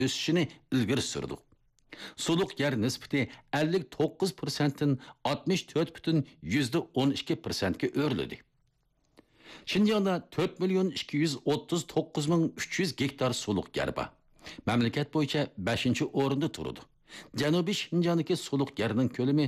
o'sishini ilgari surdi. Suluq yer nisbati 59%dan 64,12%ga o'rladi. Şinjan'da 4.239.300 gektar suluq yer bor. Mamlakat bo'yicha 5-o'rinda turadi. Janubiy Şinjan'daki suluq yerning ko'lami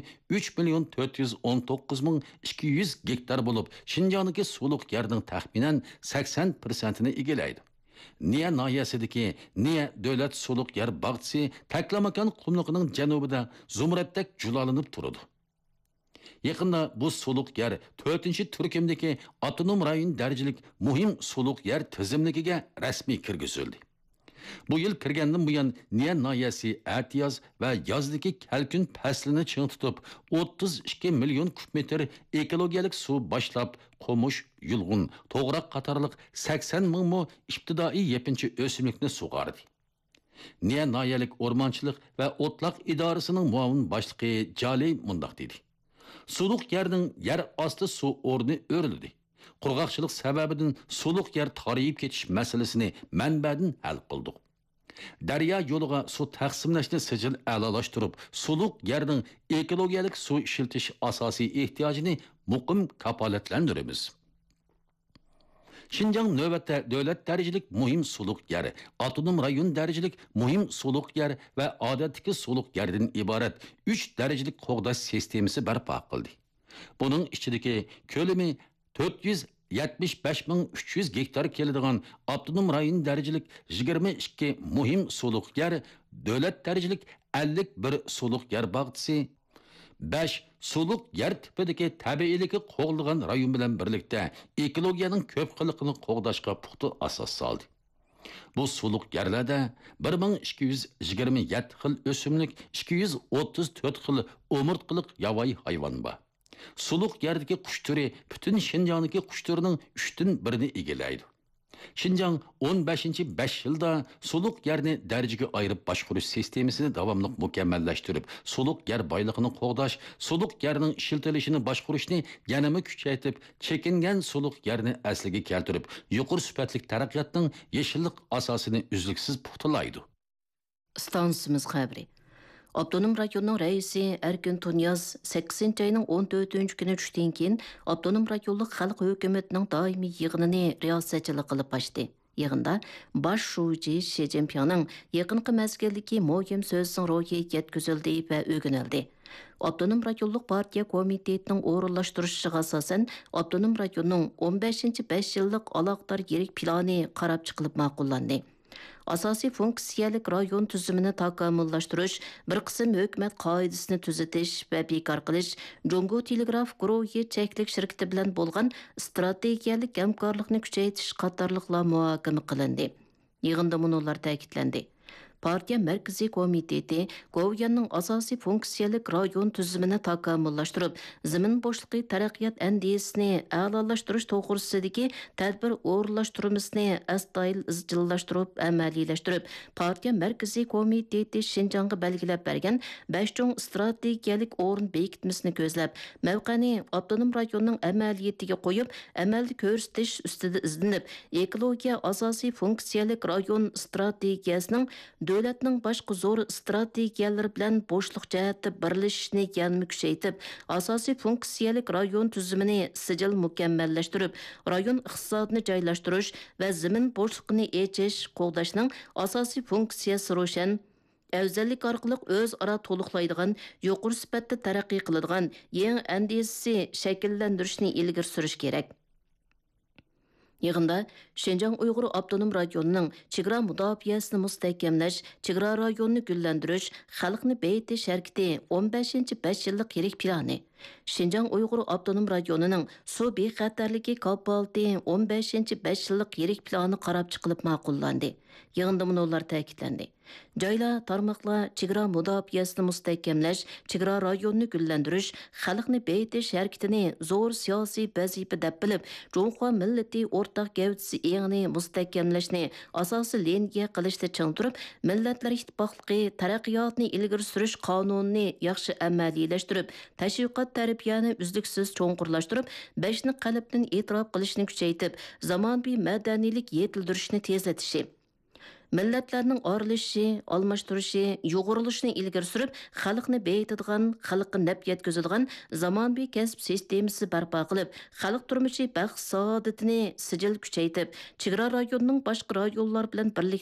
3.419.200 gektar bo'lib, Şinjan'daki suluq yerning taxminan 80%ni egallaydi. Niye nahiyasidagi Niye davlat suluq yer bog'chisi Taklamakan qumliqining janubida zumratdek julalanib turadi. Yaqında bu suluq yer 4-turkumdagi avtonom rayon darajalik muhim suluq yer tizimligiga rasmiy kirgizildi. Bu yil kirgandan buyon Niye nahiyasi atyoz va yozdagi kalkun faslini ching tutib 32 million kub metr ekologiyalik suv boshlab qo'mush, yulg'un, to'g'raq qatorliq 80 ming mo ibtidoiy yepinchi o'simlikni sug'ordi. Niye nahiyalik o'rmonchilik va o'tloq idorasining muavin boshlig'i Jali mundoq dedi. Suluq yerning yer osti suv o'rni o'rildi. Qurg'oqchilik sababidan suluq yer tariyib ketish masalasini manbadan hal qildik. Daryo yo'liga suv taqsimlashni sijil a'lolashtirib, suluq yerning ekologiyalik suv ishiltish asosiy ehtiyojini muqim kapolatlantiramiz. Şinjan növbətdə dövlət dərəcəlik mühim suluq yer, avtonom rayon dərəcəlik mühim suluq yer və adətdəki suluq yerdən ibarət 3 dərəcəlik qoğdaş sistemisi bərpa qıldı. Bunun içindəki kölemi 475.300 gektar keladigan avtonom rayon dərəcəlik 22 mühim suluq yer, dövlət dərəcəlik 51 suluq yer bağçısı, 5 suluq yer tipidagi tabiiyligi qo'g'ilgan rayon bilan birlikda ekologiyaning ko'p xilligini qo'g'dashga puxta asos soldi. Bu suluq yerlarda 1227 xil o'simlik, 234 xil o'murtqiliq yovvoyi hayvon bor. Suluq yerdagi qush turi butun Şinjandagi qush turining 3dan 1ni egallaydi. Şinjan 15-5 yılda suluq yerni darajaga ayırıp boshqarish sistemasini davomli mukammalashtirib, suluq yer boyligini qo'g'dash, suluq yerning ishiltilishini boshqarishni yanama kuchaytirib, chekingan suluq yerni asliga keltirib, yuqori sifatli taraqqiyotning yeshillik asosini uzluksiz puxtalaydi. Stansimiz xabari. Abdunum rayonunun reisi Erkin Tunyaz 8 ayının 14 günü düştüğün keyin Abdunum rayonluq xalq hökumətinin daimi yığınını riyasətçilik qılıb başladı. Yığında baş şuici Xi Jinping'nin yaqinqi mezgildagi muhim so'zining ro'yi yetkazildi va o'rganildi. Abdunum rayonluq partiya komitetining o'rinlashtirishiga asosan Abdunum rayonining 15-5 yillik aloqador yirik plani qarab chiqilib ma'qullandi. Asosiy funksiyalik rayon tuzumini takomillashtirish, bir qism hukumat qoidasini tuzatish va bekor qilish, Jungo Telegraf guruhi cheklik shirkati bilan bo'lgan strategiyalik hamkorlikni kuchaytirish qatorliqlar muhokama qilindi. Yig'inda munolar ta'kidlandi. Partiya Mərkəzi Komiteti Goviyanның asosiy funksiyalik rayon tuzumini takomillashtirib, zimin bo'shliqi taraqqiyot andisini a'lolashtirish to'g'risidagi tadbir o'rinlashtirishni astoydil izchillashtirib, amaliylashtirib, partiya Mərkəzi Komiteti Şinjanға belgilab bergan 5 cho'ng strategiyalik o'rin bekitmasini ko'zlab, mavqani avtonom rayonning amaliyatiga qo'yib, amalda ko'rsatish ustida izlanib, ekologiya asosiy funksiyalik rayon strategiyasining davlatning boshqa zo'r strategiyalari bilan bo'shliq jihatda birlashishni yanada kuchaytirib, asosiy funksiyalik rayon tuzumini sijil mukammallashtirib, rayon iqtisodini joylashtirish va zimin bo'shliqini echish qo'g'dashning asosiy funksiyasi ro'shan, afzallik orqali o'zaro to'liqlaydigan, yuqori sifatda taraqqiy qiladigan yangi andisasi shakllantirishni ilgari surish kerak. Yığında Şinjan Uyghur Avtonom Rayonining chegara mudofaasini mustahkamlash, chegara rayonini gullantirish, xalqni beyitish harakati 15-5 yillik yirik plani. Şinjan Uyghur Avtonom Rayonining suv bexatarligi kapolati 15-5 yillik yirik plani qarab chiqilib ma'qullandi. Yığında munolar ta'kidlandi. Joylar, tarmoqlar chegara mudofaasini mustahkamlash, chegara rayonini gullantirish, xalqni beyitish harakatini zo'r siyosiy vazifa deb bilib, Jungho millati o'rtaq gavdasi engini mustahkamlashni asosiy liniya qilishda ching turib, Millatlar Ittifoqligi taraqqiyotni ilgari surish qonunini yaxshi amaliylashtirib, tashviqot tarbiyani uzluksiz cho'nqurlashtirib, beshni qalbdan e'tirof qilishni kuchaytirib, zamonaviy madaniylik yetildirishni tezlatishi. millatlarning orilishi, almashtirishi, yo'g'rilishini ilgari surib, xalqni beyitadigan, xalqqa naf yetkazadigan zamonaviy kasb sistemasi barpo qilib, xalq turmushi baxt saodatini sijil kuchaytib, chegara rayonning boshqa rayonlar bilan birlikda